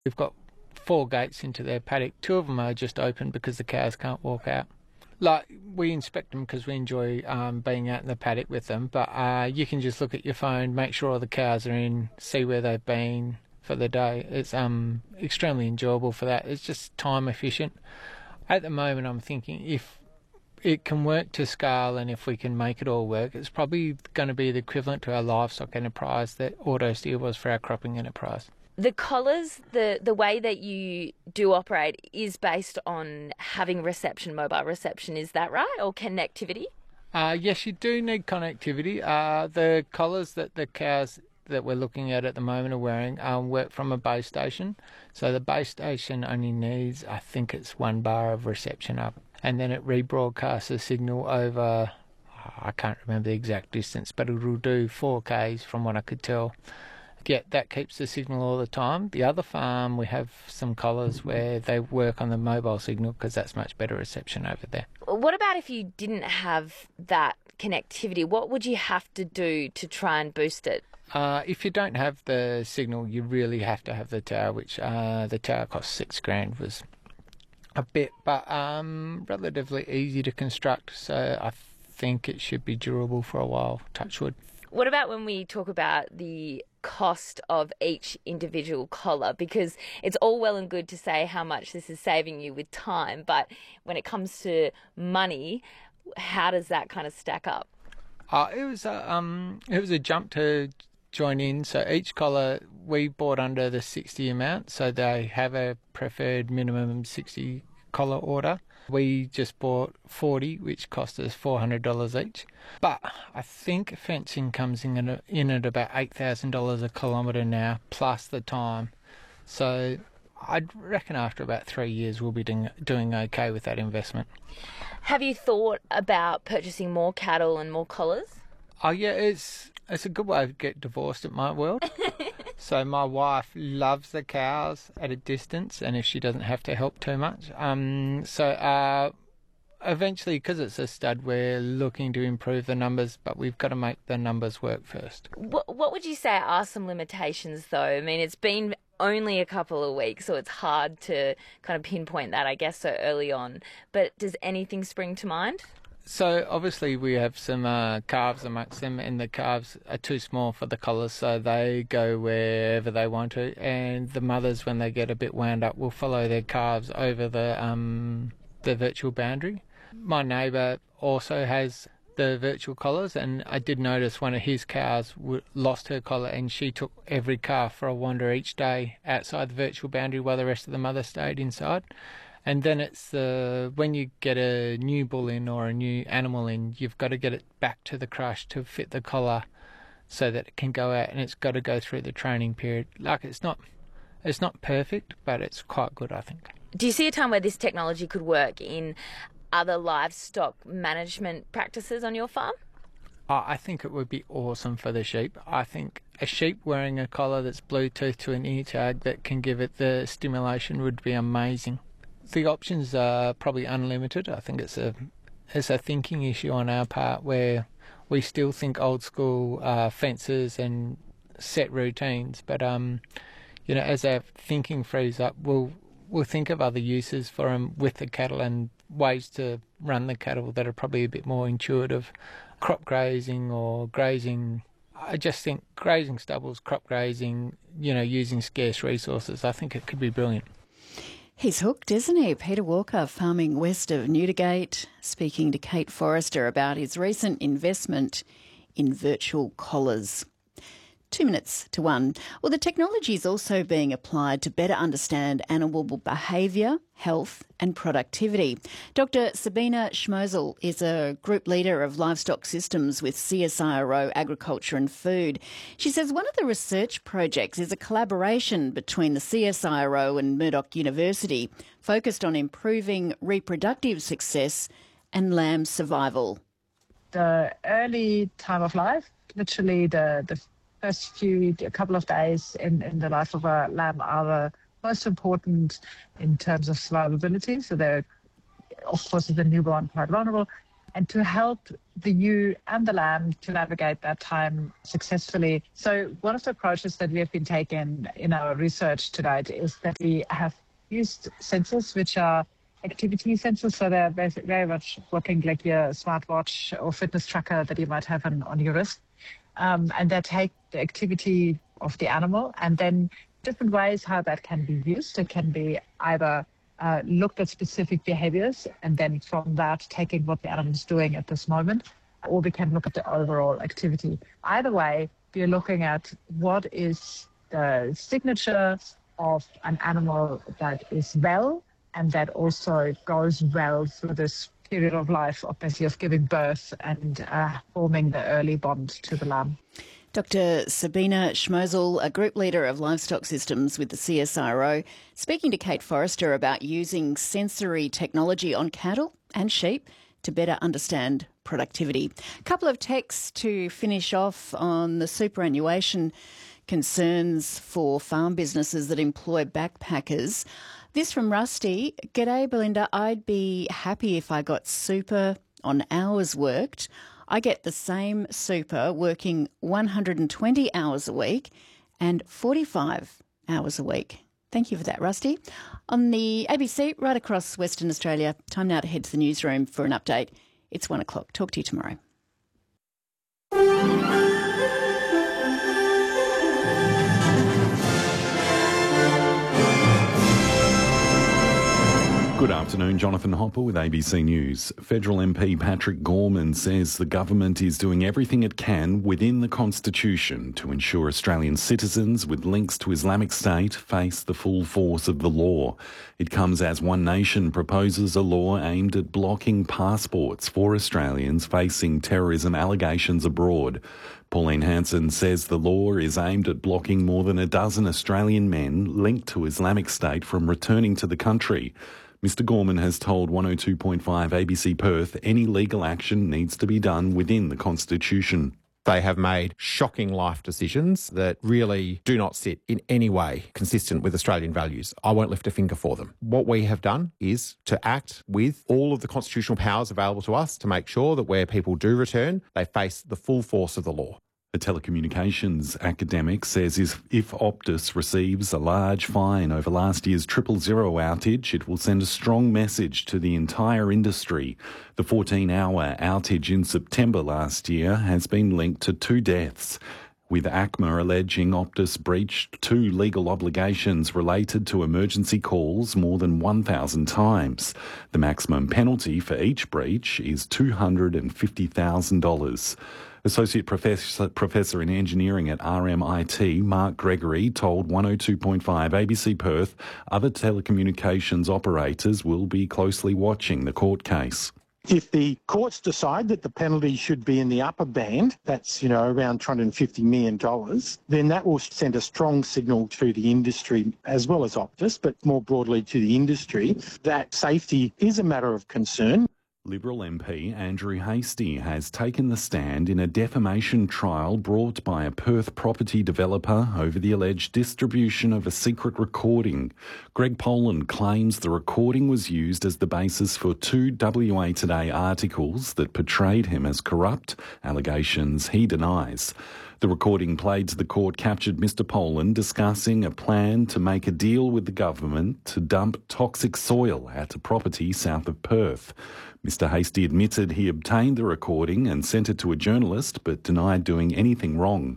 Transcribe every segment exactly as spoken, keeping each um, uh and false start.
We've got four gates into their paddock. Two of them are just open because the cows can't walk out. Like, we inspect them because we enjoy um, being out in the paddock with them, but uh, you can just look at your phone, make sure all the cows are in, see where they've been for the day. It's um extremely enjoyable for that. It's just time efficient. At the moment, I'm thinking if it can work to scale and if we can make it all work, it's probably going to be the equivalent to our livestock enterprise that AutoSteer was for our cropping enterprise. The collars, the, the way that you do operate is based on having reception, mobile reception, is that right? Or connectivity? Uh, yes, you do need connectivity. Uh, the collars that the cows that we're looking at at the moment are wearing um, work from a base station. So the base station only needs, I think it's one bar of reception up. And then it rebroadcasts a signal over, I can't remember the exact distance, but it'll do four Ks from what I could tell. Yeah, that keeps the signal all the time. The other farm, we have some collars where they work on the mobile signal because that's much better reception over there. What about if you didn't have that connectivity? What would you have to do to try and boost it? Uh, if you don't have the signal, you really have to have the tower, which uh, the tower cost six grand, was a bit, but um, relatively easy to construct. So I think it should be durable for a while, touch wood. What about when we talk about the cost of each individual collar? Because it's all well and good to say how much this is saving you with time, but when it comes to money, how does that kind of stack up? Uh, it was a, um, it was a jump to join in. So each collar we bought under the sixty amount, so they have a preferred minimum sixty collar order. We just bought forty, which cost us four hundred dollars each. But I think fencing comes in at, in at about eight thousand dollars a kilometre now, plus the time. So I reckon after about three years we'll be doing, doing okay with that investment. Have you thought about purchasing more cattle and more collars? Oh yeah, it's it's a good way to get divorced at my world. So my wife loves the cows at a distance, and if she doesn't have to help too much. Um, so uh, eventually, because it's a stud, we're looking to improve the numbers, but we've got to make the numbers work first. What, what would you say are some limitations, though? I mean, it's been only a couple of weeks, so it's hard to kind of pinpoint that, I guess, so early on. But does anything spring to mind? So obviously we have some uh, calves amongst them, and the calves are too small for the collars, so they go wherever they want to. And the mothers, when they get a bit wound up, will follow their calves over the um, the virtual boundary. My neighbour also has the virtual collars, and I did notice one of his cows w- lost her collar, and she took every calf for a wander each day outside the virtual boundary while the rest of the mothers stayed inside. And then it's the when you get a new bull in or a new animal in, you've got to get it back to the crush to fit the collar so that it can go out, and it's got to go through the training period. Like, it's not it's not perfect, but it's quite good, I think. Do you see a time where this technology could work in other livestock management practices on your farm? Oh, I think it would be awesome for the sheep. I think a sheep wearing a collar that's Bluetooth to an ear tag that can give it the stimulation would be amazing. The options are probably unlimited. I think it's a it's a thinking issue on our part where we still think old school uh, fences and set routines. But um, you know, as our thinking frees up, we'll we'll think of other uses for them with the cattle and ways to run the cattle that are probably a bit more intuitive. Crop grazing or grazing. I just think grazing stubbles, crop grazing, you know, using scarce resources. I think it could be brilliant. He's hooked, isn't he? Peter Walker, farming west of Newdigate, speaking to Kate Forrester about his recent investment in virtual collars. Two minutes to one. Well, the technology is also being applied to better understand animal behaviour, health and productivity. Doctor Sabina Schmozel is a group leader of livestock systems with C S I R O Agriculture and Food. She says one of the research projects is a collaboration between the C S I R O and Murdoch University focused on improving reproductive success and lamb survival. The early time of life, literally the, the first few, a couple of days in, in the life of a lamb are the most important in terms of survivability. So they're, of course, as a newborn, quite vulnerable. and to help the ewe and the lamb to navigate that time successfully. So one of the approaches that we have been taking in our research to date is that we have used sensors which are activity sensors, so they're very much working like your smartwatch or fitness tracker that you might have on, on your wrist. Um, and they take the activity of the animal, and then different ways how that can be used. It can be either uh, looked at specific behaviors and then from that taking what the animal is doing at this moment, or we can look at the overall activity. Either way, we're looking at what is the signature of an animal that is well and that also goes well through this period of life, obviously, of giving birth and uh, forming the early bond to the lamb. Doctor Sabina Schmoesel, a group leader of livestock systems with the C S I R O, speaking to Kate Forrester about using sensory technology on cattle and sheep to better understand productivity. A couple of texts to finish off on the superannuation concerns for farm businesses that employ backpackers. This from Rusty. G'day, Belinda. I'd be happy if I got super on hours worked. I get the same super working one hundred twenty hours a week and forty-five hours a week. Thank you for that, Rusty. On the A B C, right across Western Australia, time now to head to the newsroom for an update. It's one o'clock. Talk to you tomorrow. Good afternoon, Jonathan Hopper with A B C News. Federal M P Patrick Gorman says the government is doing everything it can within the Constitution to ensure Australian citizens with links to Islamic State face the full force of the law. It comes as One Nation proposes a law aimed at blocking passports for Australians facing terrorism allegations abroad. Pauline Hanson says the law is aimed at blocking more than a dozen Australian men linked to Islamic State from returning to the country. Mister Gorman has told one oh two point five A B C Perth any legal action needs to be done within the Constitution. They have made shocking life decisions that really do not sit in any way consistent with Australian values. I won't lift a finger for them. What we have done is to act with all of the constitutional powers available to us to make sure that where people do return, they face the full force of the law. A telecommunications academic says if, if Optus receives a large fine over last year's triple zero outage, it will send a strong message to the entire industry. The fourteen-hour outage in September last year has been linked to two deaths, with ACMA alleging Optus breached two legal obligations related to emergency calls more than one thousand times. The maximum penalty for each breach is two hundred fifty thousand dollars. Associate Professor, Professor in Engineering at R M I T, Mark Gregory, told one oh two point five A B C Perth other telecommunications operators will be closely watching the court case. If the courts decide that the penalty should be in the upper band, that's, you know, around two hundred fifty million dollars, then that will send a strong signal to the industry as well as Optus, but more broadly to the industry, that safety is a matter of concern. Liberal M P Andrew Hastie has taken the stand in a defamation trial brought by a Perth property developer over the alleged distribution of a secret recording. Greg Poland claims the recording was used as the basis for two W A Today articles that portrayed him as corrupt, allegations he denies. The recording played to the court captured Mister Poland discussing a plan to make a deal with the government to dump toxic soil at a property south of Perth. Mister Hastie admitted he obtained the recording and sent it to a journalist, but denied doing anything wrong.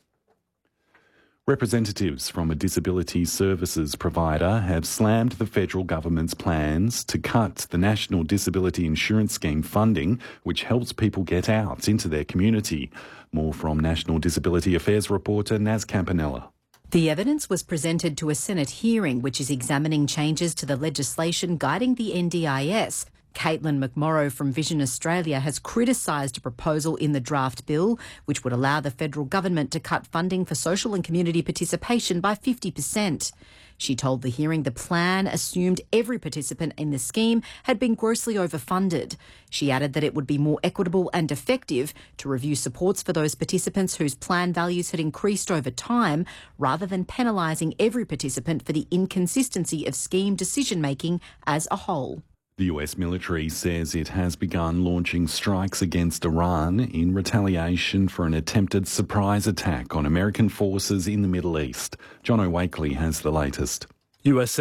Representatives from a disability services provider have slammed the federal government's plans to cut the National Disability Insurance Scheme funding, which helps people get out into their community. More from National Disability Affairs reporter Naz Campanella. The evidence was presented to a Senate hearing which is examining changes to the legislation guiding the N D I S. Caitlin McMorrow from Vision Australia has criticised a proposal in the draft bill which would allow the federal government to cut funding for social and community participation by fifty percent. She told the hearing the plan assumed every participant in the scheme had been grossly overfunded. She added that it would be more equitable and effective to review supports for those participants whose plan values had increased over time, rather than penalising every participant for the inconsistency of scheme decision-making as a whole. The U S military says it has begun launching strikes against Iran in retaliation for an attempted surprise attack on American forces in the Middle East. John O'Wakely has the latest. U S